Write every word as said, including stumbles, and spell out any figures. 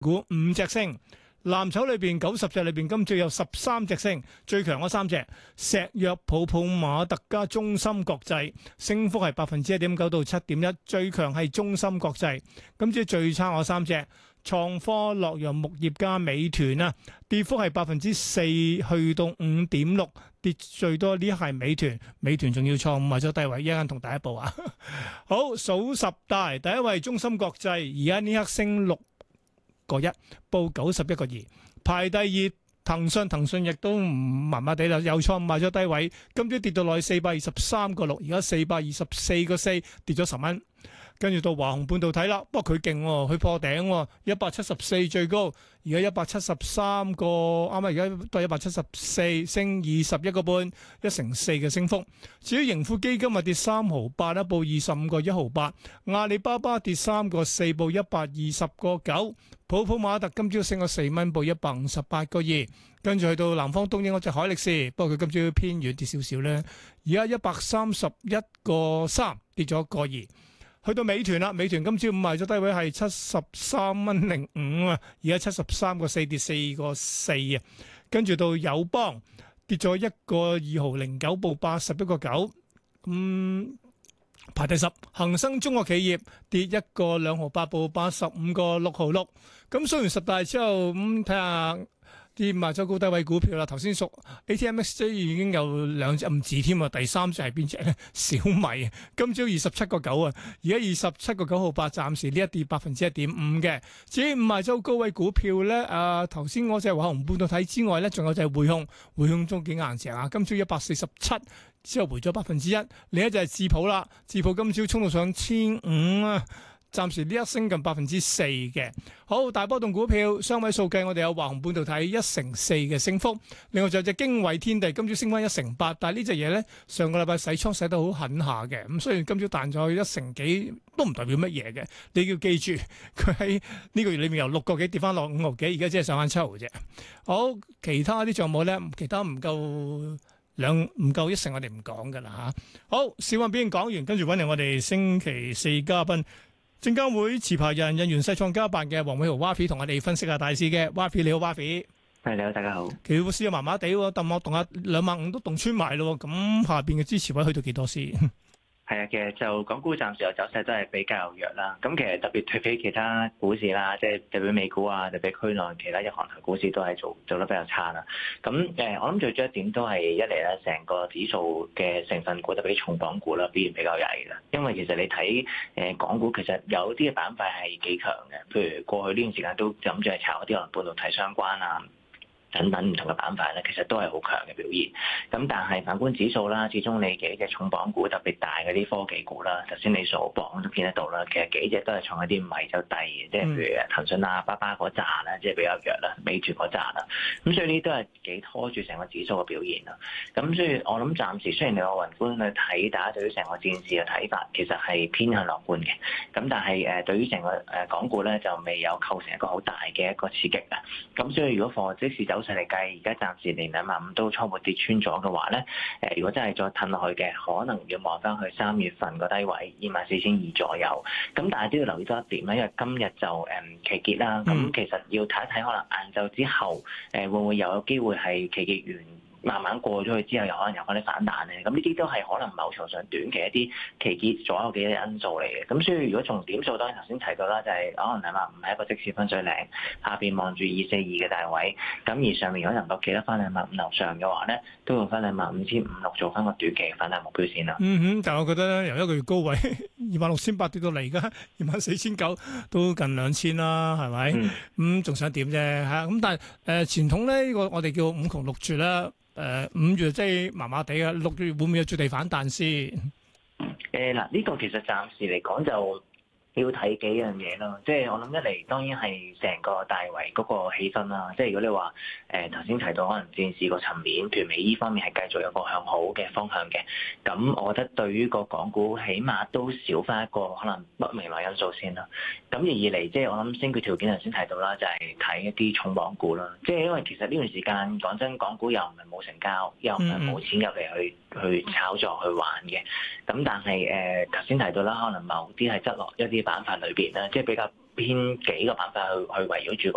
股五隻升。藍籌裏邊九十隻裏邊，今朝有十三隻升，最強嗰三隻石藥、普普馬特加中芯國際，升幅係百分之一點九到七點一，最強係中芯國際。今朝最差嗰三隻創科、洛陽木業加美團啊，跌幅係百分之四去到五點六，跌最多呢係美團，美團仲要創五日咗低位，一陣同大家報啊。好，數十大第一位中芯國際，而家呢刻升六個一，報九十一個二，排第二騰訊，騰訊亦都唔麻麻地啦，又創賣咗低位，今朝跌到落去四百二十三個六，而家四百二十四個四，跌咗十蚊。跟住到華虹半導體啦，不過佢勁喎，佢破頂喎，一百七十四最高，而家一百七十三個，啱啱而家都係一百七十四，升二十一個半，一成四嘅升幅。至於盈富基金啊，跌三毫八啦，報二十五個一毫八。阿里巴巴跌三個四，報一百二十個九。普普馬特今朝升咗四蚊，報一百五十八個二。跟住去到南方東英嗰隻海力士，不過佢今朝偏軟跌少少咧，而家一百三十一個三，跌咗個二。去到美團啦，美團今朝五賣咗低位係七十三蚊零五啊，而家七十三個四，跌四個四啊。跟住到友邦跌咗一個二毫零九，報八十一個九。咁排第十，恒生中國企業跌一個兩毫八，報八十五個六毫六。咁雖然十大之後咁睇下。啲賣咗高低位股票啦，頭先屬 A T M X J 已經有兩隻唔止添啊，第三隻係邊隻咧？小米今朝二十七個九啊，而家二十七個九毫八，暫時呢一跌百分之一點五嘅。至於五賣咗高位股票咧，啊頭先嗰隻華虹半導體之外咧，仲有就係匯控，匯控中幾硬淨啊，今朝一百四十七之後回咗百分之一。另一隻係智普啦，智普今朝衝到上千五啊。暫時呢一升近百分之四嘅。好，大波動股票雙位數計，我哋有華虹半導體一成四嘅升幅，另外就有隻經緯天地今朝升翻一成八，但係呢隻嘢咧上個禮拜洗倉洗得好狠下嘅，咁雖然今朝彈咗一成幾，都唔代表乜嘢嘅。你要記住，佢喺呢個月裏面由六個幾跌翻落五毫幾，而家只係上翻七毫啫。好，其他啲仲有冇咧？其他唔夠兩唔夠一成，我哋唔講噶啦吓。好，小運表現講完，跟住揾嚟我哋星期四嘉賓。證監會持牌人印源世創家辦嘅黃偉豪 Wafi 同我哋分析下大市嘅。Wafi 你好 Wafi。 係你好，大家好。 其實個市又麻麻地喎，揼我揼下兩萬五都凍穿埋咯，咁下邊嘅支持位去到幾多先？ 係啊，其實就港股暫時嘅走勢都係比較弱啦。咁其實特別對比其他股市啦，即係特別美股啊，特別區內其他日韓台股市都係做做得比較差啦。咁誒，我諗最主要一點都係一嚟咧，成個指數嘅成分股特別重磅股啦，表現比較曳嘅。因為其實你睇誒港股，其實有啲嘅板塊係幾強嘅，譬如過去呢段時間都諗住係炒啲可能半導體相關啊。等等唔同嘅板塊咧，其實都係好強嘅表現。咁但係反觀指數啦，始終你幾隻重磅股特別大嗰啲科技股啦，頭先你數榜都見得到啦。其實幾隻都係創一啲唔係就低嘅，即係譬如騰訊啊、巴巴嗰扎咧，即係比較弱啦，美團嗰扎啦。咁所以呢啲都係幾拖住成個指數嘅表現啦。咁所以我諗暫時雖然你話宏觀去睇，大家對於成個戰事嘅睇法其實係偏向樂觀嘅。咁但係誒對於成個誒港股咧就未有構成一個好大嘅一個刺激啊。咁所以如果貨即時走勢嚟計，而家暫時連兩萬五都初步跌穿咗嘅話咧，誒如果真係再褪落去嘅，可能要望翻去三月份個低位二萬四千二左右。咁但係都要留意多一點咧，因為今日就誒期結啦，咁、嗯、其實要睇一睇可能晏晝之後誒會唔會有機會係期結完。慢慢過咗去之後，又可能有翻啲反彈咧。咁呢啲都係可能某程度上短期一啲期結左右嘅因素嚟嘅。咁所以如果從點數，當然頭先提到啦，就係、是、可能兩萬五係一個即時分水嶺，下邊望住二四二嘅大位。咁而上面如果能夠企得翻兩萬五樓上嘅話咧，都用翻兩萬五千五六做翻個短期嘅反彈目標先啦。嗯哼，但係我覺得由一個月高位二萬六千八跌到嚟，而家二萬四千九都近兩千啦，係咪？咁仲、嗯嗯、想點啫嚇？咁但係誒傳統咧，呢個我哋叫五窮六絕啦。誒、呃、五月即係麻麻地嘅，六月會唔會有絕地反彈先？ 誒嗱，呢個其實暫時嚟講就要睇幾樣嘢咯。即係我諗一嚟當然係成個大圍嗰個氣氛啦。即係如果你話誒頭先提到可能戰事個層面，譬如美伊方面係繼續有個向好嘅方向嘅，咁我覺得對於個港股起碼都少翻一個可能不明朗因素先啦。咁而二嚟，即係我諗先決條件頭先提到啦，就係睇一啲重磅股啦。即係因為其實呢段時間講真，港股又唔係冇成交，又唔係冇錢入嚟去去炒作去玩嘅。咁但係誒頭先提到啦，可能某啲係側落一啲板塊裏邊啦，即係比較偏幾個板塊去去圍繞住